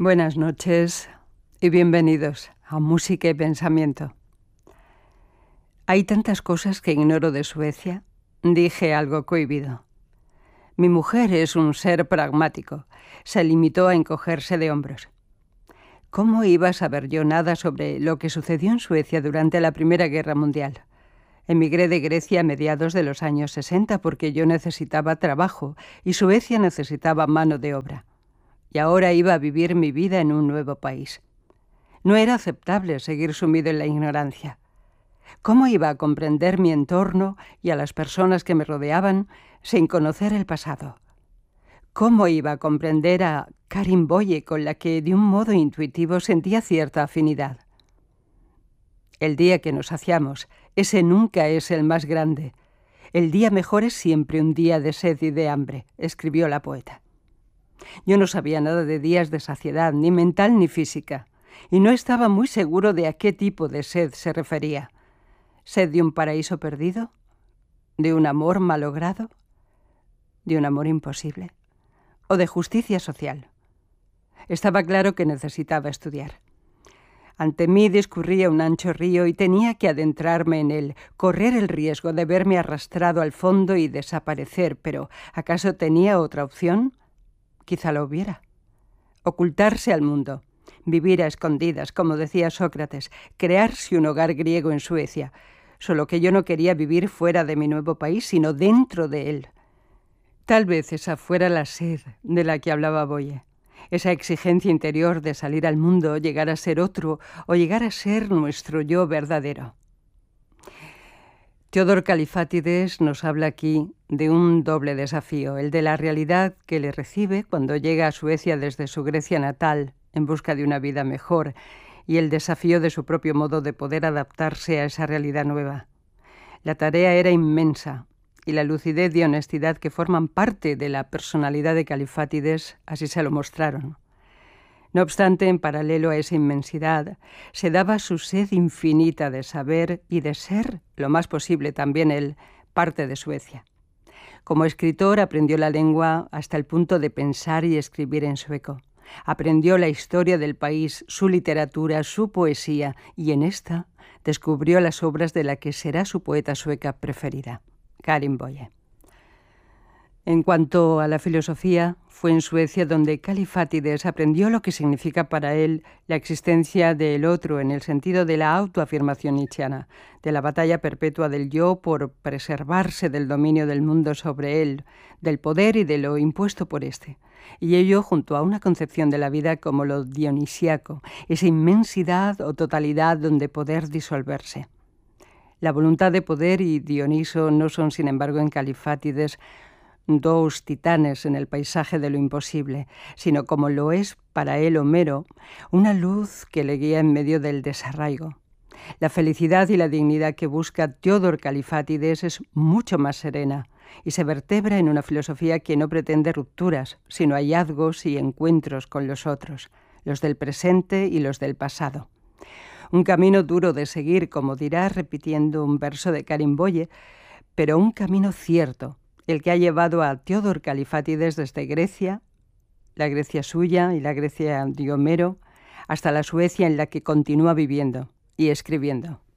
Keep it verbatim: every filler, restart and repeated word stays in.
Buenas noches y bienvenidos a Música y Pensamiento. Hay tantas cosas que ignoro de Suecia, dije algo cohibido. Mi mujer es un ser pragmático, se limitó a encogerse de hombros. ¿Cómo iba a saber yo nada sobre lo que sucedió en Suecia durante la Primera Guerra Mundial? Emigré de Grecia a mediados de los años sesenta porque yo necesitaba trabajo y Suecia necesitaba mano de obra. Y ahora iba a vivir mi vida en un nuevo país. No era aceptable seguir sumido en la ignorancia. ¿Cómo iba a comprender mi entorno y a las personas que me rodeaban sin conocer el pasado? ¿Cómo iba a comprender a Karin Boye, con la que de un modo intuitivo sentía cierta afinidad? El día que nos saciamos, ese nunca es el más grande. El día mejor es siempre un día de sed y de hambre, escribió la poeta. Yo no sabía nada de días de saciedad, ni mental ni física, y no estaba muy seguro de a qué tipo de sed se refería. ¿Sed de un paraíso perdido? ¿De un amor malogrado? ¿De un amor imposible? ¿O de justicia social? Estaba claro que necesitaba estudiar. Ante mí discurría un ancho río y tenía que adentrarme en él, correr el riesgo de verme arrastrado al fondo y desaparecer, pero ¿acaso tenía otra opción? Quizá lo hubiera. Ocultarse al mundo, vivir a escondidas, como decía Sócrates, crearse un hogar griego en Suecia, solo que yo no quería vivir fuera de mi nuevo país, sino dentro de él. Tal vez esa fuera la sed de la que hablaba Boye, esa exigencia interior de salir al mundo, llegar a ser otro o llegar a ser nuestro yo verdadero. Teodor Kallifatides nos habla aquí de un doble desafío, el de la realidad que le recibe cuando llega a Suecia desde su Grecia natal en busca de una vida mejor y el desafío de su propio modo de poder adaptarse a esa realidad nueva. La tarea era inmensa y la lucidez y honestidad que forman parte de la personalidad de Kallifatides así se lo mostraron. No obstante, en paralelo a esa inmensidad, se daba su sed infinita de saber y de ser, lo más posible también él, parte de Suecia. Como escritor aprendió la lengua hasta el punto de pensar y escribir en sueco. Aprendió la historia del país, su literatura, su poesía, y en esta descubrió las obras de la que será su poeta sueca preferida, Karin Boye. En cuanto a la filosofía, fue en Suecia donde Kallifatides aprendió lo que significa para él la existencia del otro en el sentido de la autoafirmación nietzscheana, de la batalla perpetua del yo por preservarse del dominio del mundo sobre él, del poder y de lo impuesto por éste. Y ello junto a una concepción de la vida como lo dionisíaco, esa inmensidad o totalidad donde poder disolverse. La voluntad de poder y Dioniso no son, sin embargo, en Kallifatides dos titanes en el paisaje de lo imposible, sino como lo es para él Homero, una luz que le guía en medio del desarraigo. La felicidad y la dignidad que busca Teodor Kallifatides es mucho más serena y se vertebra en una filosofía que no pretende rupturas, sino hallazgos y encuentros con los otros, los del presente y los del pasado. Un camino duro de seguir, como dirá repitiendo un verso de Karin Boye, pero un camino cierto, el que ha llevado a Teodor Kallifatides desde Grecia, la Grecia suya y la Grecia de Homero, hasta la Suecia en la que continúa viviendo y escribiendo.